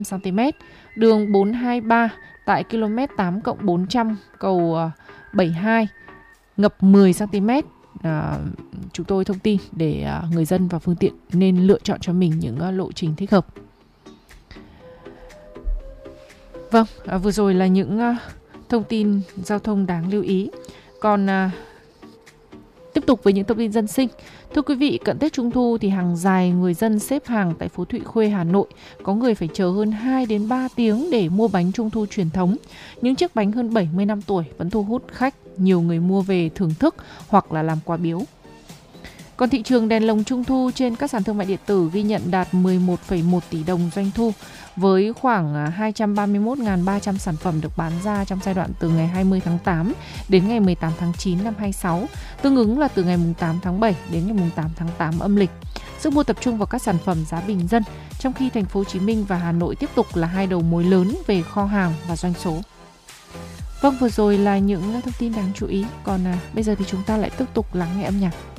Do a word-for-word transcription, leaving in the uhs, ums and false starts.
xăng ti mét. Đường bốn hai ba tại km tám cộng bốn trăm cầu bảy mươi hai ngập mười xăng ti mét. À, chúng tôi thông tin để à, người dân và phương tiện nên lựa chọn cho mình những à, lộ trình thích hợp. Vâng, à, vừa rồi là những à, thông tin giao thông đáng lưu ý. Còn à, tiếp tục với những thông tin dân sinh. Thưa quý vị, cận Tết Trung thu thì hàng dài người dân xếp hàng tại phố Thụy Khuê, Hà Nội. Có người phải chờ hơn hai đến ba tiếng để mua bánh Trung thu truyền thống. Những chiếc bánh hơn bảy mươi năm tuổi vẫn thu hút khách, nhiều người mua về thưởng thức hoặc là làm quà biếu. Còn thị trường đèn lồng Trung thu trên các sàn thương mại điện tử ghi nhận đạt mười một phẩy một tỷ đồng doanh thu, với khoảng hai trăm ba mươi mốt nghìn ba trăm sản phẩm được bán ra trong giai đoạn từ ngày hai mươi tháng tám đến ngày mười tám tháng chín năm hai mươi sáu, tương ứng là từ ngày tám tháng bảy đến ngày tám tháng tám âm lịch. Sức mua tập trung vào các sản phẩm giá bình dân, trong khi thành phố Hồ Chí Minh và Hà Nội tiếp tục là hai đầu mối lớn về kho hàng và doanh số. Vâng, vừa rồi là những thông tin đáng chú ý. Còn à, bây giờ thì chúng ta lại tiếp tục lắng nghe âm nhạc.